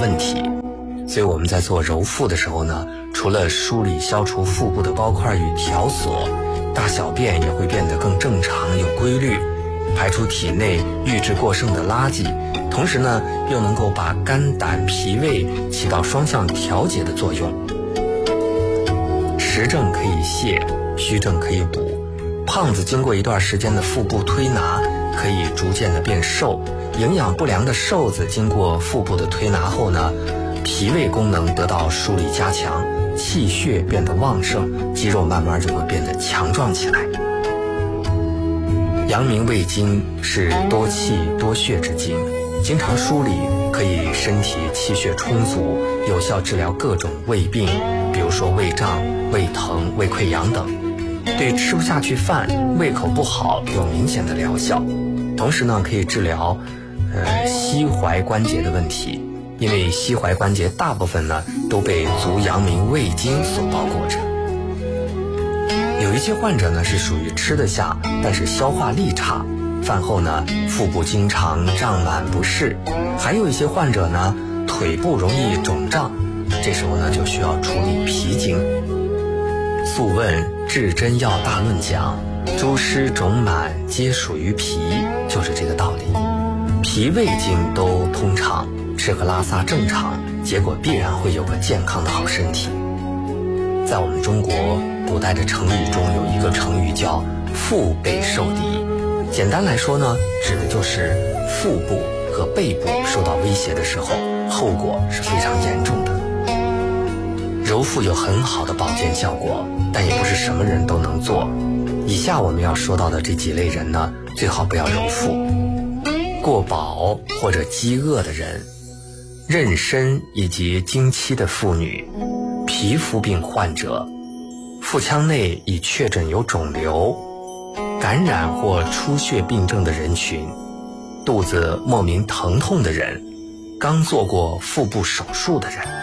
问题。所以我们在做揉腹的时候呢，除了梳理消除腹部的包块与条索，大小便也会变得更正常有规律，排出体内郁滞过剩的垃圾，同时呢又能够把肝胆脾胃起到双向调节的作用。实证可以泻，虚证可以补。胖子经过一段时间的腹部推拿，可以逐渐的变瘦。营养不良的瘦子经过腹部的推拿后呢，脾胃功能得到梳理加强，气血变得旺盛，肌肉慢慢就会变得强壮起来。阳明胃经是多气多血之经，经常梳理可以身体气血充足，有效治疗各种胃病，比如说胃胀、胃疼、胃溃疡等。对吃不下去饭、胃口不好有明显的疗效。同时呢，可以治疗膝踝关节的问题，因为膝踝关节大部分呢都被足阳明胃经所包裹着。有一些患者呢是属于吃得下，但是消化力差，饭后呢腹部经常胀满不适。还有一些患者呢腿部容易肿胀，这时候呢就需要处理脾经。素问治真药大论讲，诸湿肿满皆属于脾，就是这个道理。脾胃经都通畅，吃喝拉撒正常，结果必然会有个健康的好身体。在我们中国古代的成语中有一个成语叫腹背受敌，简单来说呢，指的就是腹部和背部受到威胁的时候，后果是非常严重的。揉腹有很好的保健效果，但也不是什么人都能做。以下我们要说到的这几类人呢，最好不要揉腹。过饱或者饥饿的人，妊娠以及经期的妇女，皮肤病患者，腹腔内已确诊有肿瘤，感染或出血病症的人群，肚子莫名疼痛的人，刚做过腹部手术的人。